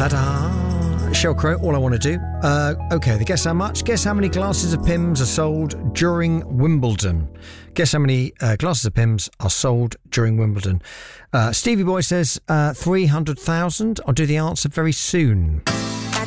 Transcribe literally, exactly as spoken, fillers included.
Ta-da! Sheryl Crow, All I Want to Do. Uh, okay, the guess how much? Guess how many glasses of Pimm's are sold during Wimbledon? Guess how many uh, glasses of Pimm's are sold during Wimbledon? Uh, Stevie Boy says uh, three hundred thousand. I'll do the answer very soon.